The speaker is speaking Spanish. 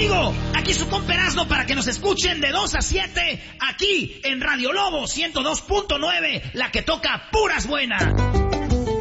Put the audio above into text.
amigo, aquí su compa Erasmo para que nos escuchen de 2 a 7 aquí en Radio Lobo 102.9, la que toca puras buenas.